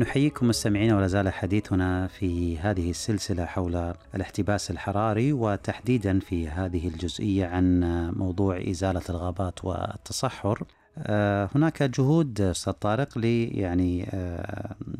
نحييكم مستمعين، ولا زال حديثنا في هذه السلسلة حول الاحتباس الحراري، وتحديدا في هذه الجزئية عن موضوع إزالة الغابات والتصحر. هناك جهود أستاذ طارق